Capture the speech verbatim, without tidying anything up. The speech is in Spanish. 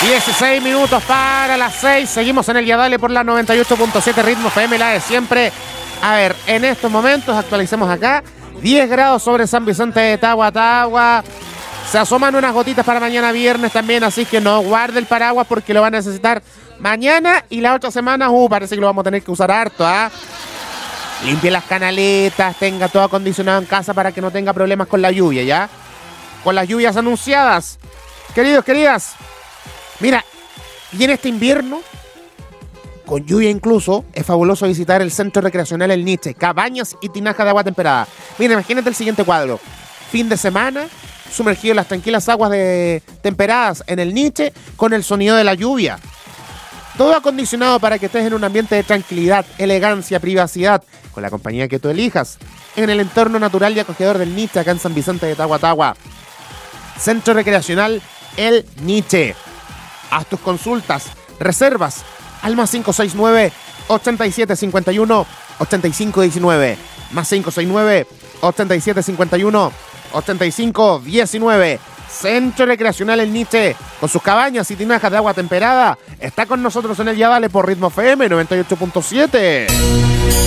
dieciséis minutos para las seis. Seguimos en el Yadale por la noventa y ocho punto siete Ritmo F M, la de siempre. A ver, en estos momentos actualicemos acá. diez grados sobre San Vicente de Tagua. Se asoman unas gotitas para mañana viernes también, así que no guarde el paraguas porque lo va a necesitar mañana y la otra semana. Uh, parece que lo vamos a tener que usar harto, ¿ah? ¿eh? Limpie las canaletas, tenga todo acondicionado en casa para que no tenga problemas con la lluvia, ¿ya? Con las lluvias anunciadas. Queridos, queridas, mira, y en este invierno, con lluvia incluso, es fabuloso visitar el Centro Recreacional El Nietzsche, cabañas y tinajas de agua temperada. Mira, imagínate el siguiente cuadro. Fin de semana, sumergido en las tranquilas aguas de temperadas en el Nietzsche, con el sonido de la lluvia. Todo acondicionado para que estés en un ambiente de tranquilidad, elegancia, privacidad, con la compañía que tú elijas, en el entorno natural y acogedor del Nietzsche, acá en San Vicente de Tagua. Centro Recreacional El Nietzsche. Haz tus consultas, reservas al más cinco seis nueve, ochenta y siete cincuenta y uno, ochenta y cinco diecinueve. Más cinco seis nueve, ochenta y siete cincuenta y uno, ochenta y cinco diecinueve. Centro Recreacional El Nietzsche, con sus cabañas y tinajas de agua temperada, está con nosotros en el Yadale por Ritmo F M noventa y ocho punto siete.